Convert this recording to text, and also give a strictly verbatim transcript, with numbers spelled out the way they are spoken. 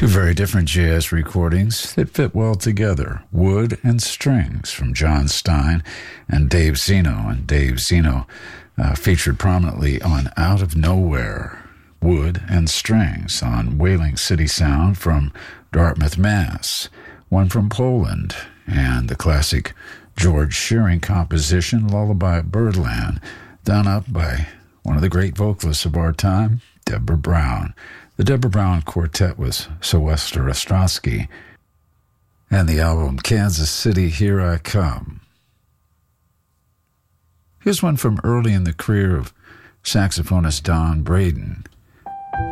Two very different jazz recordings that fit well together. Wood and Strings from John Stein and Dave Zeno. And Dave Zeno uh, featured prominently on Out of Nowhere. Wood and Strings on Whaling City Sound from Dartmouth, Mass. One from Poland. And the classic George Shearing composition, Lullaby Birdland, done up by one of the great vocalists of our time, Deborah Brown. The Deborah Brown Quartet was Sylvester Ostrowski, and the album Kansas City, Here I Come. Here's one from early in the career of saxophonist Don Braden,